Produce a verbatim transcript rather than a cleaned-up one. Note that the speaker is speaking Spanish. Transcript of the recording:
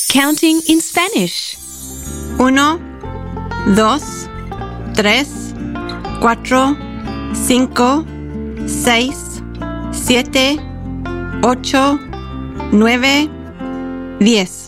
Counting in Spanish. Uno, dos, tres, cuatro, cinco, seis, siete, ocho, nueve, diez.